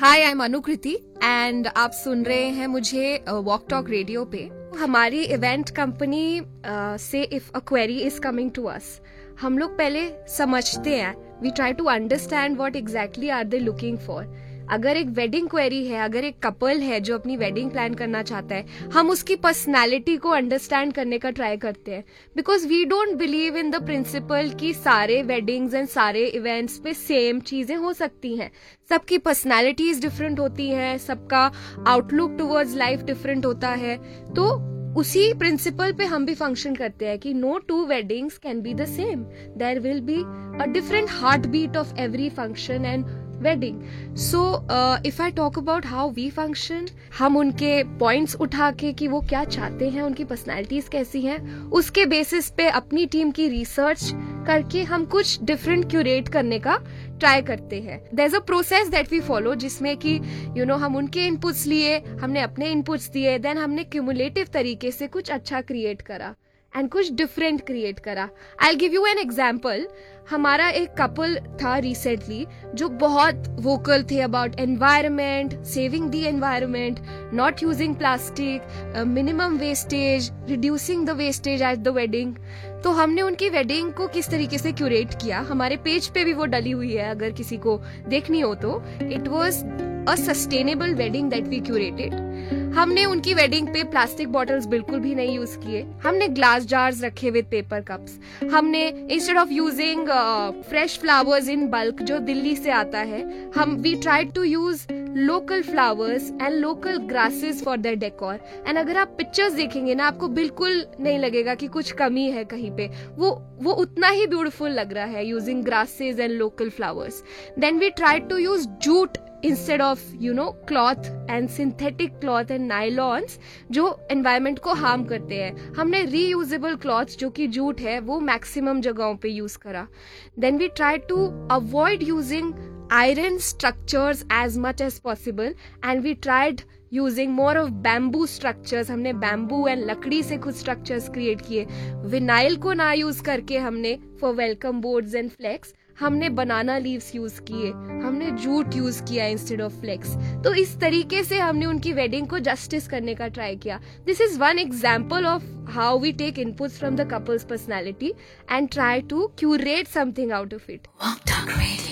Hi, I am Anukriti and आप सुन रहे हैं मुझे वॉक टॉक रेडियो पे। हमारी इवेंट कंपनी से if a query is coming to us, हम लोग पहले समझते हैं, we try to understand what exactly are they looking for. अगर एक वेडिंग क्वेरी है, अगर एक कपल है जो अपनी वेडिंग प्लान करना चाहता है, हम उसकी पर्सनालिटी को अंडरस्टैंड करने का ट्राई करते हैं, because we don't believe in the principal कि सारे वेडिंग्स एंड सारे इवेंट्स पे सेम चीजें हो सकती हैं। सबकी पर्सनालिटीज डिफरेंट होती हैं, सबका आउटलुक टुवर्ड्स लाइफ डिफरेंट होता है। तो उसी प्रिंसिपल पे हम भी फंक्शन करते हैं कि no to weddings can be the same, there will be a different heart beat of every function and wedding. So if I talk about how we function, हम उनके पॉइंट्स उठा के कि वो क्या चाहते हैं, उनकी पर्सनैलिटीज कैसी हैं, उसके बेसिस पे अपनी टीम की रिसर्च करके हम कुछ डिफरेंट क्यूरेट करने का ट्राई करते हैं। There is a process that we follow, जिसमें कि हम uनके इनपुट्स लिए, हमने अपने इनपुट्स दिए, देन हमने क्यूमुलेटिव तरीके से कुछ अच्छा क्रिएट करा एंड कुछ डिफरेंट क्रिएट करा। I will give you an example. हमारा एक कपल था रिसेंटली जो बहुत वोकल थे about environment, saving the environment, not using plastic, minimum wastage, reducing the wastage at the wedding. तो हमने उनकी वेडिंग को किस तरीके से क्यूरेट किया, हमारे पेज पे भी वो डली हुई है अगर किसी को देखनी हो तो। It was a sustainable wedding that we curated. हमने उनकी वेडिंग पे प्लास्टिक बॉटल्स बिल्कुल भी नहीं यूज किए, हमने ग्लास जार्स रखे विद पेपर कप्स, हमने instead of using fresh flowers in bulk जो दिल्ली से आता है, we tried to use local flowers and local grasses for the decor. And अगर आप पिक्चर्स देखेंगे ना, आपको बिल्कुल नहीं लगेगा कि कुछ कमी है कहीं पे, वो उतना ही ब्यूटीफुल लग रहा है using grasses and local flowers. Then we tried to use jute instead of cloth and synthetic cloth and nylons जो environment को harm करते हैं। हमने reusable cloth जो कि जूट है वो maximum जगहों पे use करा। Then we tried to avoid using iron structures as much as possible and we tried using more of bamboo structures। हमने bamboo and लकड़ी से कुछ structures create किए। विनाइल को ना use करके हमने for welcome boards and flags हमने बनाना लीव्स यूज किए, हमने जूट यूज किया इंस्टेड ऑफ फ्लेक्स। तो इस तरीके से हमने उनकी वेडिंग को जस्टिस करने का ट्राई किया। This is one example of how we take inputs from the couples personality and try to curate something out of it.